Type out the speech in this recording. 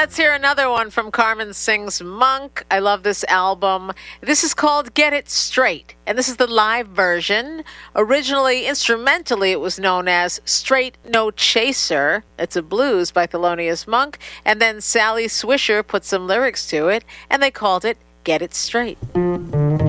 Let's hear another one from Carmen Sings Monk. I love this album. This is called Get It Straight, and this is the live version. Originally, instrumentally, it was known as Straight No Chaser. It's a blues by Thelonious Monk, and then Sally Swisher put some lyrics to it, and they called it Get It Straight.